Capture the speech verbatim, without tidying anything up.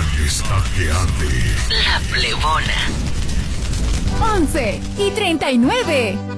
está que arde. La Plebona. once y treinta y nueve.